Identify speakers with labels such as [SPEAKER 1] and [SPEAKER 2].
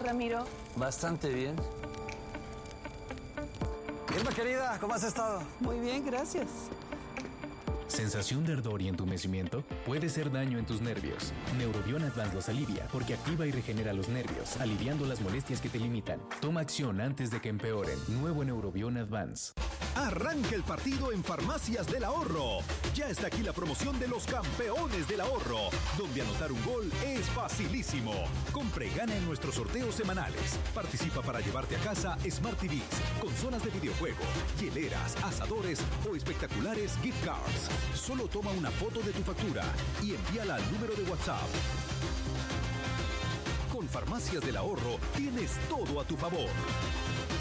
[SPEAKER 1] Ramiro?
[SPEAKER 2] Bastante bien.
[SPEAKER 3] Irma, querida, ¿cómo has estado?
[SPEAKER 1] Muy bien, gracias.
[SPEAKER 4] ¿Sensación de ardor y entumecimiento? Puede ser daño en tus nervios. Neurobion Advance los alivia porque activa y regenera los nervios, aliviando las molestias que te limitan. Toma acción antes de que empeoren. Nuevo Neurobion Advance.
[SPEAKER 5] Arranca el partido en Farmacias del Ahorro. Ya está aquí la promoción de los campeones del ahorro, donde anotar un gol es facilísimo. Compra y gana en nuestros sorteos semanales. Participa para llevarte a casa Smart TVs, consolas de videojuego, hieleras, asadores o espectaculares gift cards. Solo toma una foto de tu factura y envíala al número de WhatsApp. Con Farmacias del Ahorro tienes todo a tu favor.